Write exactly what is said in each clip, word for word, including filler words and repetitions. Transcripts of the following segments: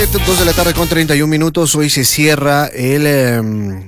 tarde, dos de la tarde con treinta y un minutos. Hoy se cierra el, eh,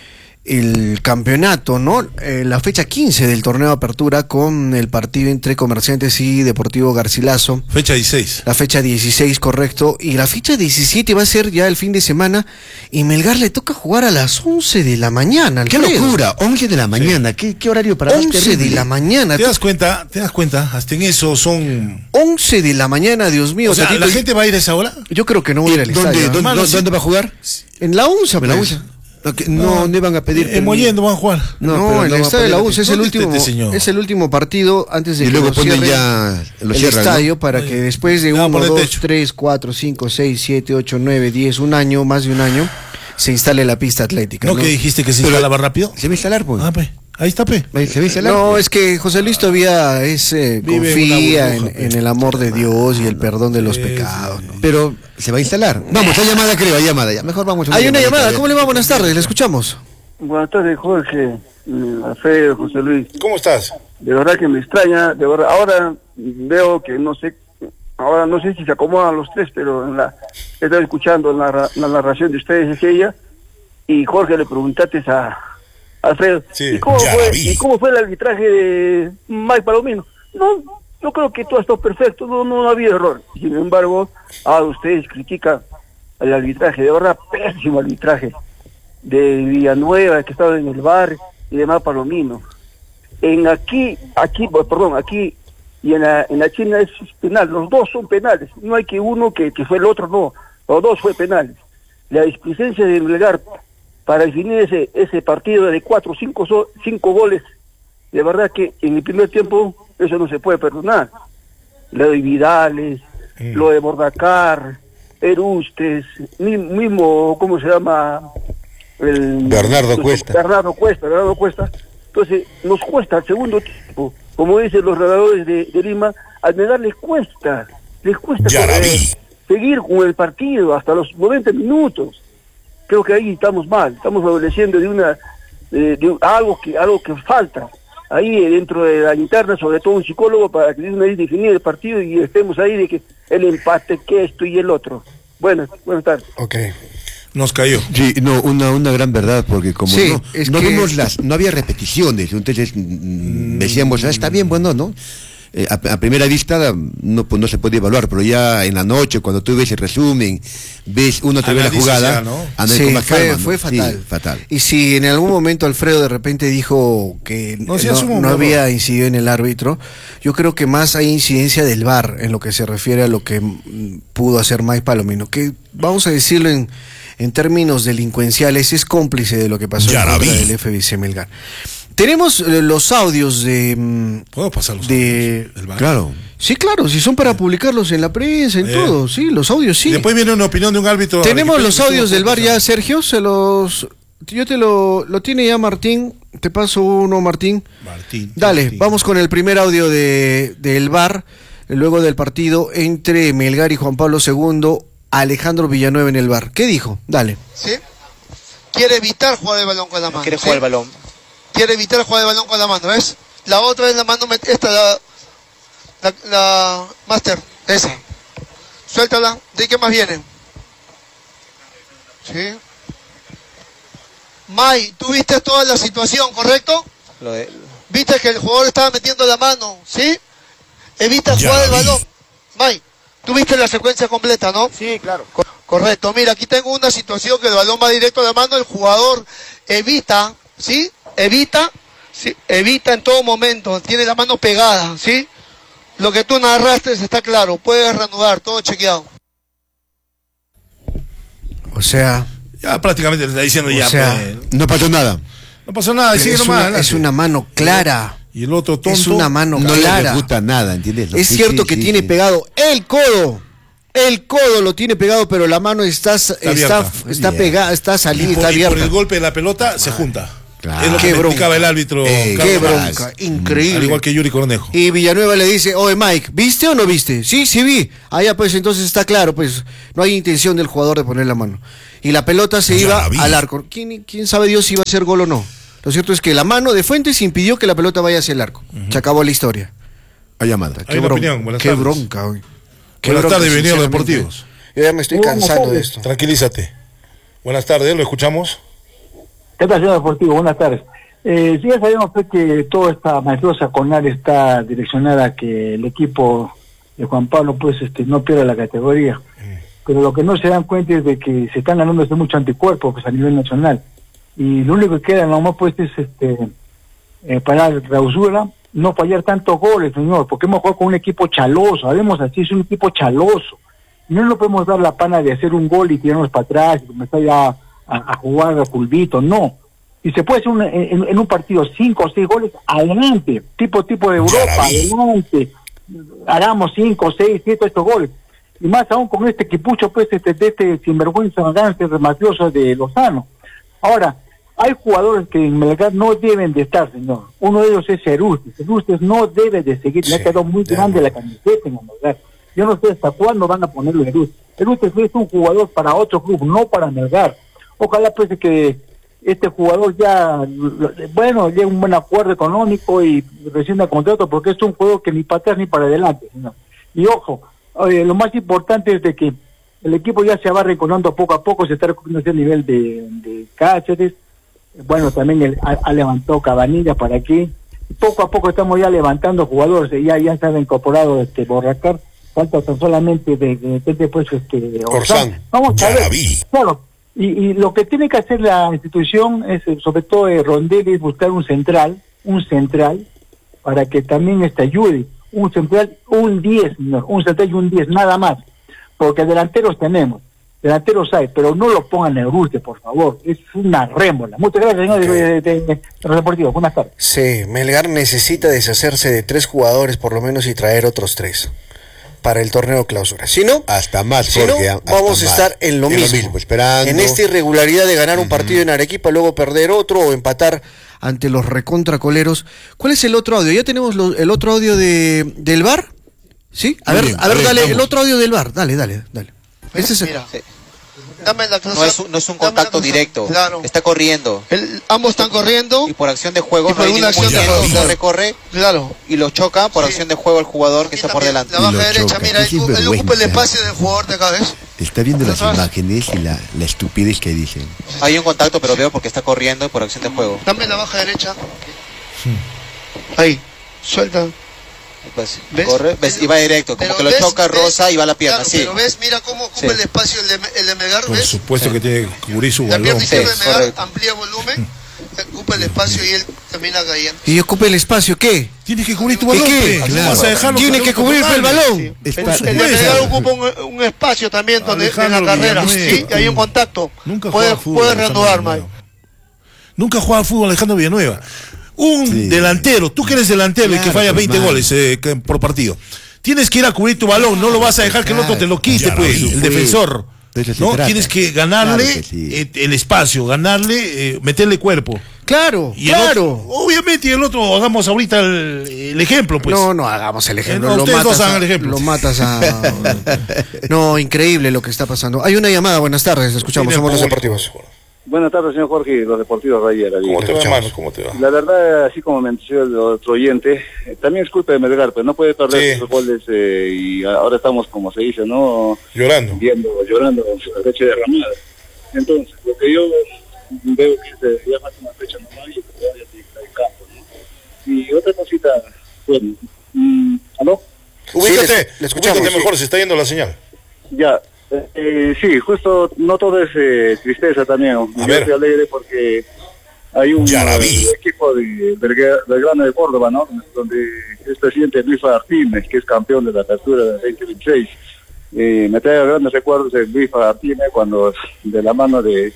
el campeonato, ¿no? Eh, la fecha quince del torneo de apertura con el partido entre Comerciantes y Deportivo Garcilaso. Fecha dieciséis. La fecha dieciséis, correcto. Y la fecha diecisiete va a ser ya el fin de semana. Y Melgar le toca jugar a las once de la mañana. ¡Qué Alfredo. locura! once de la mañana. Sí. ¿Qué, ¿Qué horario para más once de la mañana. ¿Te das cuenta? ¿Te das cuenta? Hasta en eso son... once de la mañana, Dios mío. O sea, Tatito, ¿la gente va a ir a esa hora? Yo creo que no voy a ir al ¿Dónde, estadio. ¿dónde, ¿eh? ¿dónde, ¿Dónde va a jugar? En la U N S A, ¿En la pues. U N S A? No, que, no, no iban a pedir... En Mollendo van a jugar. No, No, no pero el no estadio de la U N S A es el ¿Dónde último, está este señor? es el último partido antes de Y que luego lo ponen cierren ya... Lo el cierran, estadio, ¿no? para que después de Le van a uno, poner dos, techo. tres, cuatro, cinco, seis, siete, ocho, nueve, diez, un año, más de un año, se instale la pista atlética. ¿No, ¿no? que dijiste que se Pero- instalaba rápido? Se va a instalar, pues. Ah, pe. Ahí está, pe. Se va a instalar. No, es que José Luis todavía es, eh, Vive en confía una en, burbuja, en pues. el amor de Dios y el perdón de los Sí, pecados. sí. ¿no? Pero se va a instalar. Vamos, hay llamada, creo, hay llamada. Ya, mejor vamos a Hay una llamadita, llamada, ya. ¿cómo le va? Buenas tardes, le escuchamos. Buenas tardes, Jorge, mm, Alfredo, José Luis. ¿Cómo estás? De verdad que me extraña, de verdad. Ahora veo que no sé, ahora no sé si se acomodan los tres, pero en la, he estado escuchando la, narra- la narración de ustedes, es ella, y Jorge le preguntaste a Alfredo, Sí, ¿y, cómo ya fue, la vi. ¿y cómo fue el arbitraje de Mike Palomino? No, yo creo que todo ha estado perfecto, no, no, no había error. Sin embargo, ahora ustedes critican el arbitraje, de verdad, pésimo arbitraje de Villanueva, que estaba en el bar, y demás Palomino. En aquí, aquí, pues, perdón, aquí y en la, en la China es penal, los dos son penales, no hay que uno que, que fue el otro, no, los dos fue penales. La displicencia de Melgar para definir ese ese partido de cuatro, cinco, so- cinco goles, de verdad que en el primer tiempo eso no se puede perdonar. Lo de Vidales, Mm. lo de Bordacar, Erustes, mi- mismo, ¿cómo se llama? El, Bernardo Cuesta. Bernardo Cuesta, Bernardo Cuesta. Entonces, nos cuesta el segundo tiempo. Como dicen los redactores de, de Lima, al Melgar les cuesta, les cuesta Ya la correr, vi. seguir con el partido hasta los noventa minutos. Creo que ahí estamos mal, estamos adoleciendo de una de, de algo que algo que falta ahí dentro de la interna, sobre todo un psicólogo para que una vez definir el partido y estemos ahí de que el empate, que esto y el otro. Buenas, buenas tardes. Ok. Nos cayó. Sí, no, una, una gran verdad, porque como Sí, no, es no que- vimos las, no había repeticiones, entonces mm, decíamos, ah, está bien, bueno, ¿no? Eh, a, a primera vista no, pues no se puede evaluar, pero ya en la noche, cuando tú ves el resumen, ves una otra vez la Analizas jugada, ya, ¿no? anda Sí, con más fue, calma, ¿no? fue Sí, fatal. fatal. Y si en algún momento Alfredo de repente dijo que No, no, sí, asumo un no error. había incidido en el árbitro, yo creo que más hay incidencia del V A R en lo que se refiere a lo que mm, pudo hacer Mike Palomino, que vamos a decirlo en, en términos delincuenciales, es cómplice de lo que pasó Ya en la contra vi. del F B C Melgar. Tenemos eh, los audios de... mm, ¿Puedo pasar los de audios del bar? Claro. Sí, claro, si son para publicarlos en la prensa, en Eh. todo, sí, los audios sí. Y después viene una opinión de un árbitro. Tenemos Wikipedia los que audios estuvo del bar ya, pasando. Sergio, se los... Yo te lo... Lo tiene ya Martín, te paso uno, Martín. Martín. Dale, Martín. vamos con el primer audio de del bar, luego del partido entre Melgar y Juan Pablo segundo, Alejandro Villanueva en el bar. ¿Qué dijo? Dale. ¿Sí? Quiere evitar jugar el balón con la mano. Quiere ¿sí? jugar el balón. Quiere evitar jugar el balón con la mano, ¿ves? La otra es la mano, met- esta, la, la, la Master, esa. Suéltala, ¿de qué más viene? ¿Sí? May, tú viste toda la situación, ¿correcto? Lo de, Viste que el jugador estaba metiendo la mano, ¿sí? Evita Ya jugar el vi. balón. May, tú viste la secuencia completa, ¿no? sí, claro. Co- Correcto, mira, aquí tengo una situación que el balón va directo a la mano, el jugador evita, ¿sí? Evita, ¿sí? Evita en todo momento, tiene la mano pegada, ¿sí? Lo que tú narraste está claro, puedes reanudar, todo chequeado. O sea, Ya prácticamente le está diciendo O ya. sea, pues, No pasó nada. no pasó nada. y sigue es nomás, una, adelante. es una mano clara. Y el otro tonto. Es una mano No le clara. gusta nada, ¿entiendes? Es Sí, cierto sí, que sí, tiene sí. pegado el codo. El codo lo tiene pegado, pero la mano está está abierta. está, pegada, está Y salida, por, está y por abierta. el golpe de la pelota se junta. Claro. Es lo que Qué me bronca. explicaba el árbitro. Eh, Carlos Qué Vázquez. bronca, increíble. Al igual que Yuri Cornejo. Y Villanueva le dice, oye Mike, ¿viste o no viste? Sí, sí vi. Ah, ya pues entonces está claro, pues no hay intención del jugador de poner la mano. Y la pelota se Ya iba la vi. al arco. ¿Quién, quién sabe Dios si iba a ser gol o no? Lo cierto es que la mano de Fuentes impidió que la pelota vaya hacia el arco. Se acabó la historia. Hay llamada. Hay una opinión. Buenas qué tardes. bronca hoy. Qué Buenas bronca, tardes, bienvenidos a los sinceramente. deportivos. Yo ya me estoy Buenas cansando de tardes. esto. Tranquilízate. Buenas tardes, lo escuchamos. ¿Qué tal, señor Deportivo? Buenas tardes. Eh, sí, ya sabemos pues, que toda esta maestrosa CONAR está direccionada a que el equipo de Juan Pablo pues este no pierda la categoría. Pero lo que no se dan cuenta es de que se están ganando este mucho anticuerpos pues, a nivel nacional. Y lo único que queda nomás pues es este eh, parar la clausura, no fallar tantos goles, señor, porque hemos jugado con un equipo chaloso, sabemos así, es un equipo chaloso. No nos podemos dar la pana de hacer un gol y tirarnos para atrás y comenzar ya a, a jugar a pulvito, no. Y se puede hacer un, en, en un partido cinco o seis goles, adelante, tipo tipo de Europa, adelante, hagamos cinco, seis, siete estos goles. Y más aún con este equipucho, pues, este, de este sinvergüenza, este rematoso de Lozano. Ahora, hay jugadores que en Melgar no deben de estar, señor. Uno de ellos es Cerustes. Cerustes no debe de seguir, le ha quedado muy grande la camiseta en Melgar. Yo no sé hasta cuándo van a ponerlo Cerustes. Cerustes es un jugador para otro club, no para Melgar. Ojalá pues que este jugador ya, bueno, llegue a un buen acuerdo económico y rescinda contrato, porque es un jugador que ni para atrás ni para adelante, señor. Y ojo, eh, lo más importante es de que el equipo ya se va reconociendo poco a poco, se está recuperando ese nivel de, de Cáceres. Bueno, también el, ha, ha levantado Cabanilla para aquí. Poco a poco estamos ya levantando jugadores, ya ya se han incorporado este Borracar, falta tan solamente de, de, de después este Orsán. Vamos Ya a ver, la vi. claro, y, y lo que tiene que hacer la institución es, sobre todo eh, Rondelli, es buscar un central, un central, para que también este ayude, un central, un diez, señor, un central y un diez, nada más, porque delanteros tenemos. Delanteros hay, pero no lo pongan en el Urte, por favor. Es una rémola. Muchas gracias, señor okay. de, de, de, de los deportivos. Buenas tardes. Sí, Melgar necesita deshacerse de tres jugadores por lo menos y traer otros tres para el torneo clausura. Si no, hasta más, si Jorge, no, hasta vamos a más. estar en lo en mismo. Lo mismo esperando. En esta irregularidad de ganar un uh-huh. partido en Arequipa, luego perder otro o empatar ante los recontracoleros. ¿Cuál es el otro audio? ¿Ya tenemos lo, el otro audio de del V A R? ¿Sí? A ver, bien, a ver, bien, dale, vamos. el otro audio del V A R. Dale, dale, dale. Ese es el... Mira, dame la No es un, no es un contacto directo, claro. Está corriendo. El, ambos están corriendo. Y por acción de juego Y por no hay una ningún acción de movimiento, juego, claro. recorre Claro. y lo choca por Sí. acción de juego el jugador que Aquí está por también, delante. La baja Y lo derecha, choca. mira, Qué él, él ocupa el sinvergüenza. espacio del jugador de acá, ¿ves? Está viendo las Atrás. imágenes y la, la estupidez que dicen. Hay un contacto, pero veo porque está corriendo y por acción de juego. Dame la baja derecha. Ahí, suelta. Pues, ¿Ves? corre, ves, y va directo, como Pero que lo ves, choca ves, Rosa y va a la pierna, claro, sí. Pero ves, mira cómo ocupa Sí. el espacio el de, el de Melgar, Por ¿ves? supuesto Sí. que tiene que cubrir su La balón. pierna izquierda Sí, de Melgar correcto. amplía volumen, ocupa el espacio y él termina cayendo. Y ocupe el espacio, ¿qué? Tienes que cubrir tu ¿Qué, balón. qué? pues. Claro. Vas a dejarlo Tiene que cubrir el balón. Sí. Está- El, el de supuesto. Melgar ocupa un, un espacio también donde en la Alejandro carrera, Villanueva. sí, y hay un contacto. Nunca puede, jugaba fútbol. puede Alejandro reanudar, Villanueva. Mike. Nunca jugaba fútbol Alejandro Villanueva. Un Sí. delantero, tú que eres delantero y que Claro, falla pues, veinte man. goles eh, que- por partido. Tienes que ir a cubrir tu balón, no lo vas a dejar que el otro te lo quite, Ya, pues, sí, el pues. defensor. De eso se ¿No? trata. Tienes que ganarle Claro que sí. eh, el espacio, ganarle, eh, meterle cuerpo. Claro, Y el claro. otro, obviamente, y el otro, hagamos ahorita el, el ejemplo, pues. No, no hagamos el ejemplo. Eh, no, lo, ustedes matas dos hagan a, el ejemplo. lo matas a... No, increíble lo que está pasando. Hay una llamada, buenas tardes, escuchamos, Tiene somos los público. deportivos. Buenas tardes, señor Jorge, los deportivos Rayera. ¿Cómo te va, hermano? ¿Cómo te va? La verdad, así como mencionó el otro oyente, eh, también es culpa de Melgar, pues no puede perder Sí. esos goles eh, y ahora estamos, como se dice, ¿no? Llorando. Viendo, llorando su leche derramada. Entonces, lo que yo veo que es, eh, ya falta una fecha normal y que todavía tiene que estar en campo, ¿no? Y otra cosita, bueno, mm, ¿aló? Ubícate, Sí, le- le escuchamos, ubícate sí. mejor, se está yendo la señal. Ya, eh, eh, sí, justo, no todo es eh, tristeza también. Yo ver. estoy alegre porque hay un Ya la vi. eh, equipo de Belgra- Belgrano de Córdoba, ¿no? Donde es presidente Luis Martínez, que es campeón de la apertura del veinte veintiséis. Eh, me trae grandes recuerdos de Luis Martínez cuando de la mano de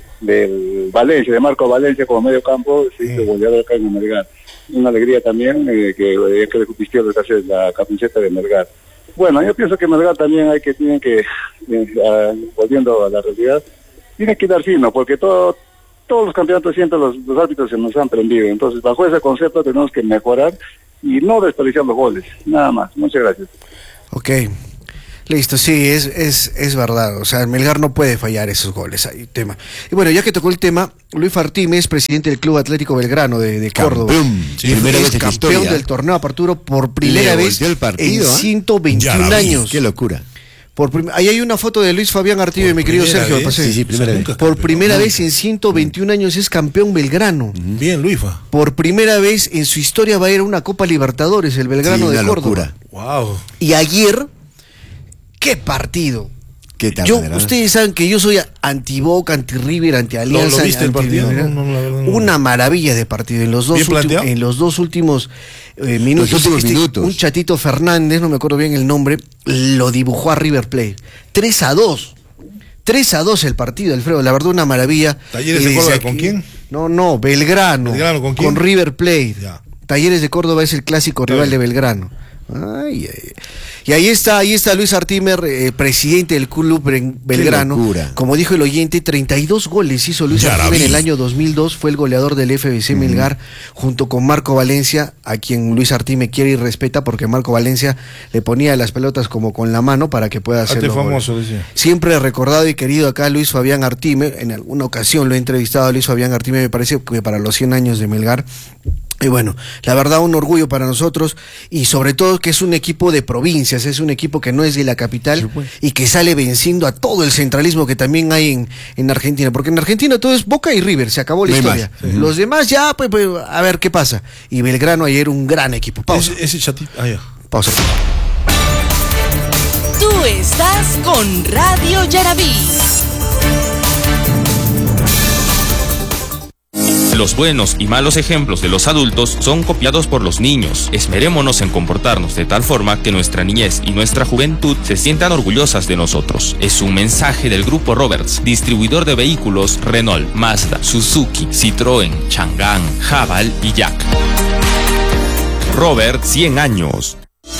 del Valencia, de Marco Valencia como medio campo, se hizo goleador acá en Melgar. Una alegría también eh, que eh, que le vistió desde la camiseta de Melgar. Bueno, yo pienso que Melgar también hay que, tienen que, eh, a- volviendo a la realidad, tiene que dar fino, porque todo, todos los campeonatos siempre los, los árbitros se nos han prendido. Entonces, bajo ese concepto tenemos que mejorar y no desperdiciar los goles. Nada más. Muchas gracias. Ok, listo, sí, es, es, es verdad, o sea, el Melgar no puede fallar esos goles, hay tema. Y bueno, ya que tocó el tema, Luis Martínez, presidente del Club Atlético Belgrano de, de Córdoba, Campeón, y primera es vez en la campeón historia. del torneo Apertura por primera Le vez volteó el partido, en ¿eh? ciento veintiún Ya la vi, años. Qué locura. Por prim- Ahí hay una foto de Luis Fabián Artibe, Por mi querido primera Sergio. vez. pasé. Sí, sí, primera O sea, vez. nunca Por campeón. primera Nunca. vez en ciento veintiún años es campeón Belgrano. Bien, Luifa. Por primera vez en su historia va a ir a una Copa Libertadores, el Belgrano Sí, de una Córdoba. locura. Wow. Y ayer, qué partido. ¿Qué tal, Yo, verdad? ustedes saben que yo soy anti-Boca, anti-River, anti-Alianza. ¿Lo- lo viste el anti- partido? No, no, la verdad no. Una maravilla de partido. En los dos, ¿Bien ulti- planteado? en los dos últimos eh, minutos, Los últimos este- minutos. un Chatito Fernández, no me acuerdo bien el nombre, lo dibujó a River Plate. tres a dos. tres a dos el partido, Alfredo. La verdad, una maravilla. ¿Talleres Y de desde Córdoba aquí- con quién? No, no, Belgrano. ¿Belgrano con quién? River Plate. Ya. Talleres de Córdoba es el clásico Está rival de bien. Belgrano. Ay, ay, ay. Y ahí está, ahí está Luis Artimer, eh, presidente del club Bren- Belgrano. locura. Como dijo el oyente, treinta y dos goles hizo Luis Ya la Artimer en el vi. año dos mil dos, fue el goleador del F B C Melgar, junto con Marco Valencia, a quien Luis Artimer quiere y respeta, porque Marco Valencia le ponía las pelotas como con la mano para que pueda hacer Hazte los goles. famoso, decía. Siempre recordado y querido acá Luis Fabián Artimer. En alguna ocasión lo he entrevistado a Luis Fabián Artimer, me parece que para los cien años de Melgar. Y bueno, la verdad un orgullo para nosotros, y sobre todo que es un equipo de provincias, es un equipo que no es de la capital y que sale venciendo a todo el centralismo que también hay en, en Argentina, porque en Argentina todo es Boca y River, se acabó la No hay historia. más. Los demás ya, pues, pues, a ver qué pasa. Y Belgrano ayer un gran equipo. Pausa, Ese, ese chatito. Ah, ya. pausa. Tú estás con Radio Yarabí. Los buenos y malos ejemplos de los adultos son copiados por los niños. Esmerémonos en comportarnos de tal forma que nuestra niñez y nuestra juventud se sientan orgullosas de nosotros. Es un mensaje del Grupo Roberts, distribuidor de vehículos Renault, Mazda, Suzuki, Citroën, Chang'an, Haval y Jack. Robert, cien años.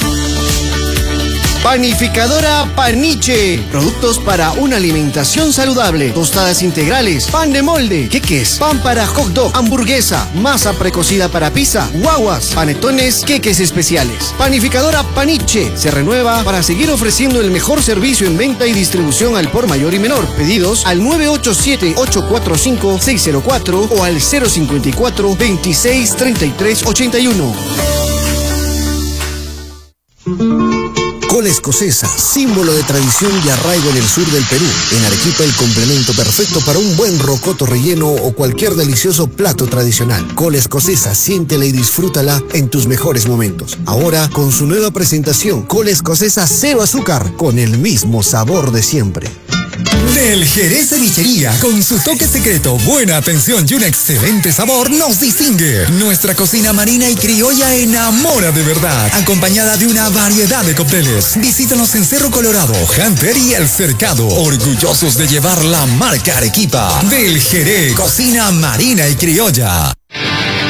Panificadora Paniche. Productos para una alimentación saludable. Tostadas integrales, pan de molde, queques, pan para hot dog, hamburguesa, masa precocida para pizza, guaguas, panetones, queques especiales. Panificadora Paniche se renueva para seguir ofreciendo el mejor servicio en venta y distribución al por mayor y menor. Pedidos al nueve ocho siete, ocho cuatro cinco, seis cero cuatro o al cero cinco cuatro, veintiséis, treinta y tres, ochenta y uno. Cola escocesa, símbolo de tradición y arraigo en el sur del Perú. En Arequipa, el complemento perfecto para un buen rocoto relleno o cualquier delicioso plato tradicional. Cola escocesa, siéntela y disfrútala en tus mejores momentos. Ahora, con su nueva presentación, cola escocesa cero azúcar, con el mismo sabor de siempre. Del Jerez Cevichería, con su toque secreto, buena atención y un excelente sabor, nos distingue. Nuestra cocina marina y criolla enamora de verdad, acompañada de una variedad de cócteles. Visítanos en Cerro Colorado, Hunter y El Cercado, orgullosos de llevar la marca Arequipa. Del Jerez, cocina marina y criolla.